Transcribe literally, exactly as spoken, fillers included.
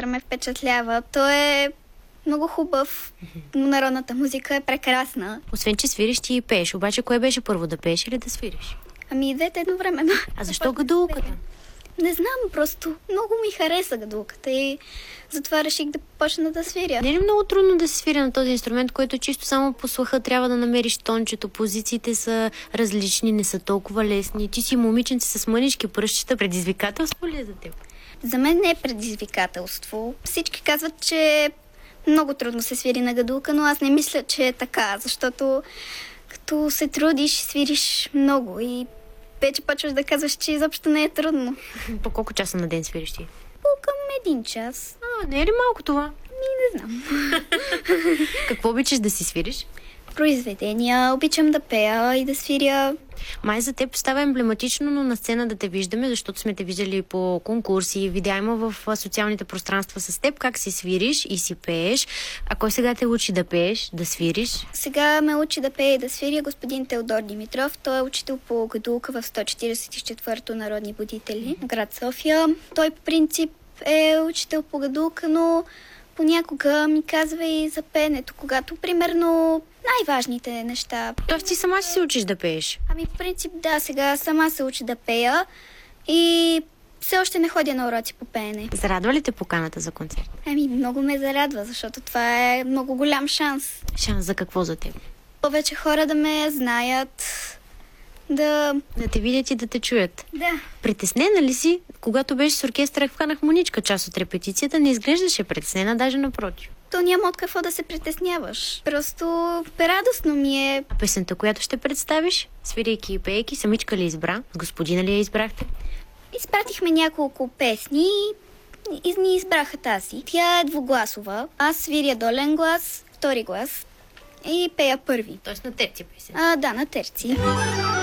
оркестър ме впечатлява. Той е много хубав. Народната музика е прекрасна. Освен, че свириш, ти и пееш. Обаче, кое беше първо, да пееш или да свириш? Ами и двете едновременно. А защо гадулката? Не знам, просто много ми хареса гадулката и затова реших да почна да свиря. Не е ли много трудно да се свиря на този инструмент, който чисто само по слуха трябва да намериш тончето, позициите са различни, не са толкова лесни. Ти си момиченце с мънички пръстчета, предизвикателство ли е за теб? За мен не е предизвикателство. Всички казват, че много трудно се свири на гадулка, но аз не мисля, че е така, защото като се трудиш, свириш много и вече почваш да казваш, че изобщо не е трудно. По колко часа на ден свириш ти? По към един час. А, не е ли малко това? Ми не знам. Какво обичаш да си свириш? Произведения, обичам да пея и да свиря. Май за теб става емблематично, но на сцена да те виждаме, защото сме те виждали по конкурси, видеа има в социалните пространства с теб, как си свириш и си пееш. А кой сега те учи да пееш, да свириш? Сега ме учи да пея и да свиря господин Теодор Димитров. Той е учител по гадулка в сто четиридесет и четвърто Народни будители, град София. Той по принцип е учител по гадулка, но понякога ми казва и за пеенето, когато, примерно, най-важните неща. Тоест ти сама си се учиш да пееш? Ами, в принцип, да, сега сама се учи да пея и все още не ходя на уроци по пеене. Зарадва ли те поканата за концерт? Ами, много ме зарадва, защото това е много голям шанс. Шанс за какво за теб? Повече хора да ме знаят, да... Да те видят и да те чуят. Да. Притеснена ли си? Когато беше с оркестъра, вканах Моничка част от репетицията, не изглеждаше притеснена, даже напротив. То няма от какво да се притесняваш. Просто радостно ми е. А песента, която ще представиш, свирейки и пейки, самичка ли избра? С господина ли я избрахте? Изпратихме няколко песни и ни избраха тази. Тя е двугласова. Аз свиря долен глас, втори глас и пея първи. Тоест на терци песен. А, да, на терци.